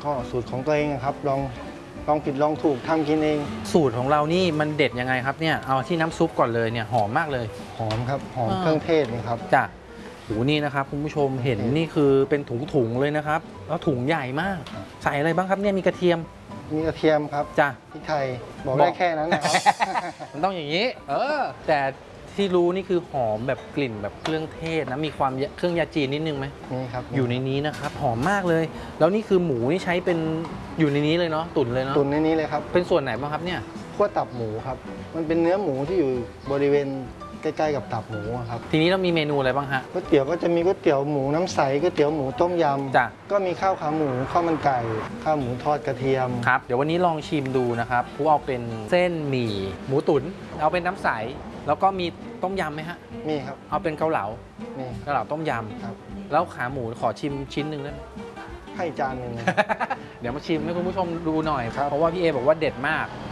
ก็สูตรของตัวเองครับลองผิดลองถูกทำกินเองสูตรของเรานี่มันเด็ดยังไงครับเนี่ยเอาที่น้ำซุปก่อนเลยเนี่ยหอมมากเลยหอมครับหอมเครื่องเทศนี่ครับจ้ะโหนี่นะครับคุณผู้ชมเห็นนี่คือเป็นถุงๆเลยนะครับแล้วถุงใหญ่มากใส่อะไรบ้างครับเนี่ยมีกระเทียมครับจ้ะพริกไทยบอกได้แค่นั้นนะครับมันต้องอย่างนี้แต่ที่รู้นี่คือหอมแบบกลิ่นแบบเครื่องเทศนะมีความเครื่องยาจีนนิดนึงไหมนี่ครับอยู่ในนี้นะครับหอมมากเลยแล้วนี่คือหมูนี่ใช้เป็นอยู่ในนี้เลยเนาะตุ๋นเลยเนาะตุ๋นในนี้เลยครับเป็นส่วนไหนบ้างครับเนี่ยขั้วตับหมูครับมันเป็นเนื้อหมูที่อยู่บริเวณใกล้ๆกับตับหมูครับทีนี้เรามีเมนูอะไรบ้างฮะก๋วยเตี๋ยวก็จะมีก๋วยเตี๋ยวหมูน้ำใสก๋วยเตี๋ยวหมูต้มยำจ้ะก็มีข้าวขาหมูข้าวมันไก่ข้าวหมูทอดกระเทียมครับเดี๋ยววันนี้ลองชิมดูนะครับผู้เอาเป็นเส้นหมี่หมูตุ๋นเอาเป็นน้ำใสแล้วก็มีต้มยำไหมฮะมีครับเอาเป็นเกาเหลามีเกาเหลาต้มยครับำแล้วขาหมูขอชิมชิ้นหนึ่งได้ไหมให้จานหนึ่งเดี๋ยวมาชิมให้คุณผู้ชมดูหน่อยครับเพราะว่าพี่เอบอกว่าเด็ดมาก